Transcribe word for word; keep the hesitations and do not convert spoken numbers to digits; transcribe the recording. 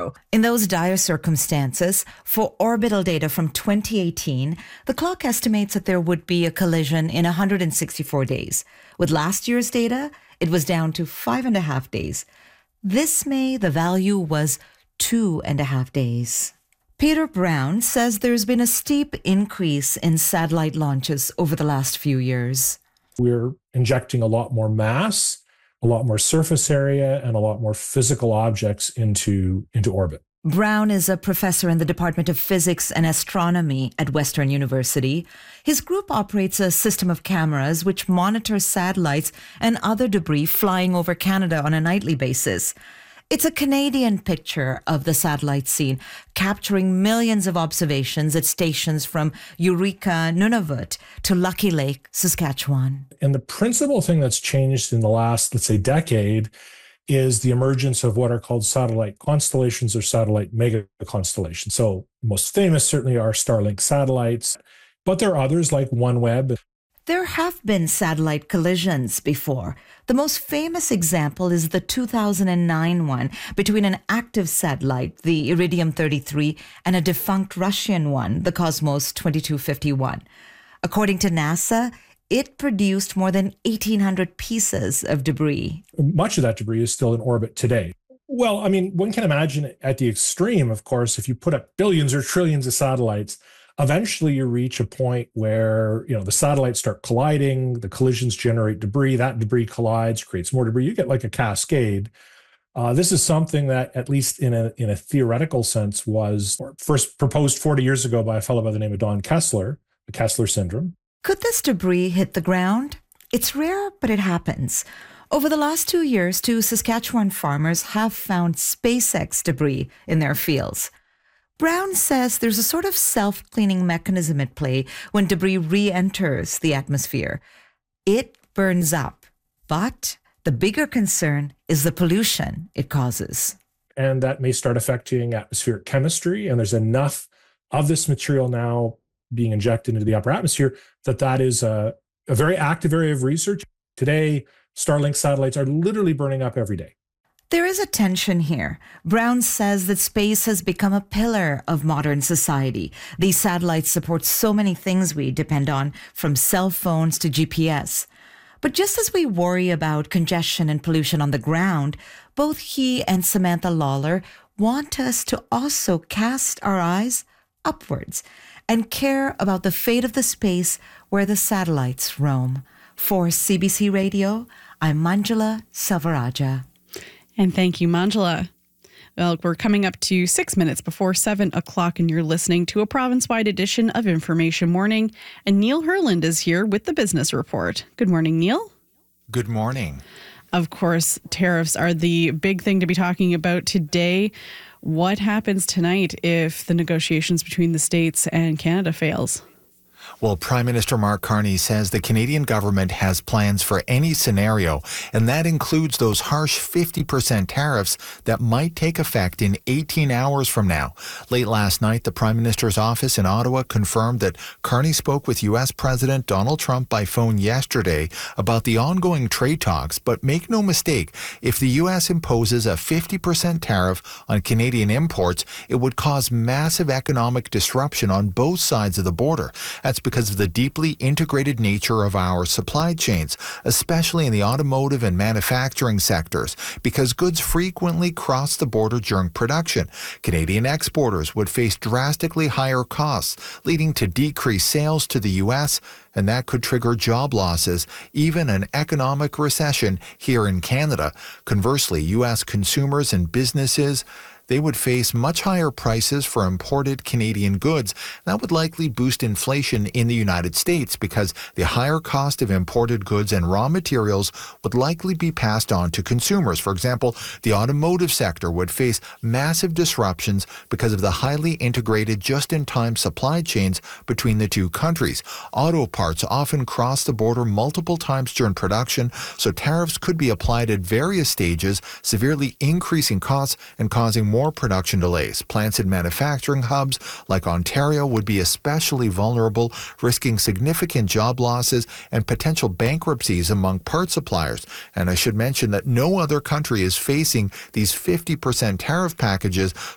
ago. In those dire circumstances, for orbital data from twenty eighteen, the clock estimates that there would be a collision in one hundred sixty-four days. With last year's data, it was down to five and a half days. This May, the value was two and a half days. Peter Brown says there's been a steep increase in satellite launches over the last few years. We're injecting a lot more mass, a lot more surface area, and a lot more physical objects into, into orbit. Brown is a professor in the Department of Physics and Astronomy at Western University. His group operates a system of cameras which monitors satellites and other debris flying over Canada on a nightly basis. It's a Canadian picture of the satellite scene, capturing millions of observations at stations from Eureka, Nunavut to Lucky Lake, Saskatchewan. And the principal thing that's changed in the last, let's say, decade is the emergence of what are called satellite constellations or satellite mega constellations. So most famous certainly are Starlink satellites, but there are others like OneWeb. There have been satellite collisions before. The most famous example is the two thousand nine one between an active satellite, the Iridium thirty-three, and a defunct Russian one, the Cosmos twenty-two fifty-one. According to NASA, it produced more than eighteen hundred pieces of debris. Much of that debris is still in orbit today. Well, I mean, one can imagine at the extreme, of course, if you put up billions or trillions of satellites, eventually you reach a point where, you know, the satellites start colliding, the collisions generate debris, that debris collides, creates more debris. You get like a cascade. Uh, this is something that, at least in a in a theoretical sense, was first proposed forty years ago by a fellow by the name of Don Kessler, the Kessler syndrome. Could this debris hit the ground? It's rare, but it happens. Over the last two years, two Saskatchewan farmers have found SpaceX debris in their fields. Brown says there's a sort of self-cleaning mechanism at play when debris re-enters the atmosphere. It burns up, but the bigger concern is the pollution it causes. And that may start affecting atmospheric chemistry, and there's enough of this material now being injected into the upper atmosphere that that is a, a very active area of research. Today, Starlink satellites are literally burning up every day. There is a tension here. Brown says that space has become a pillar of modern society. These satellites support so many things we depend on, from cell phones to G P S. But just as we worry about congestion and pollution on the ground, both he and Samantha Lawler want us to also cast our eyes upwards and care about the fate of the space where the satellites roam. For C B C Radio, I'm Manjula Selvarajah. And thank you, Manjula. Well, we're coming up to six minutes before seven o'clock, and you're listening to a province-wide edition of Information Morning. And Neil Herland is here with the Business Report. Good morning, Neil. Good morning. Of course, tariffs are the big thing to be talking about today. What happens tonight if the negotiations between the States and Canada fails? Well, Prime Minister Mark Carney says the Canadian government has plans for any scenario, and that includes those harsh fifty percent tariffs that might take effect in eighteen hours from now. Late last night, the Prime Minister's office in Ottawa confirmed that Carney spoke with U S President Donald Trump by phone yesterday about the ongoing trade talks, but make no mistake, if the U S imposes a fifty percent tariff on Canadian imports, it would cause massive economic disruption on both sides of the border. That's because of the deeply integrated nature of our supply chains, especially in the automotive and manufacturing sectors, because goods frequently cross the border during production. Canadian exporters would face drastically higher costs, leading to decreased sales to the U S, and that could trigger job losses, even an economic recession here in Canada. Conversely, U S consumers and businesses, they would face much higher prices for imported Canadian goods. That would likely boost inflation in the United States because the higher cost of imported goods and raw materials would likely be passed on to consumers. For example, the automotive sector would face massive disruptions because of the highly integrated just-in-time supply chains between the two countries. Auto parts often cross the border multiple times during production, so tariffs could be applied at various stages, severely increasing costs and causing more More production delays. Plants in manufacturing hubs like Ontario would be especially vulnerable, risking significant job losses and potential bankruptcies among part suppliers. And I should mention that no other country is facing these fifty percent tariff packages,